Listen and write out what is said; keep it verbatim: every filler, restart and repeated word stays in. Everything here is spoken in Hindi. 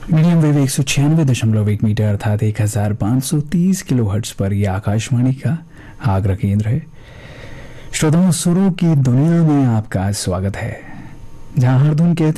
मीडियम वेव एक सौ छियानवे दशमलव एक मीटर अर्थात एक हजार पाँच सौ तीस किलो हर्ट्स पर यह आकाशवाणी का आगरा केंद्र है। श्रोताओं, सुरों की दुनिया में आपका स्वागत है, जहां हर धुन कहते